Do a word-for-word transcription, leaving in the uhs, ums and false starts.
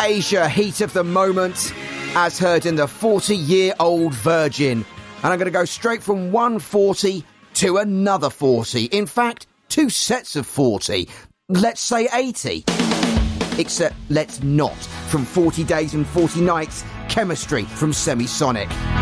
Asia heat of the moment, as heard in the forty-year-old Virgin. And I'm going to go straight from one forty to another forty. In fact, two sets of forty. Let's say eighty. Except let's not. From forty Days and forty Nights, Chemistry from Semisonic.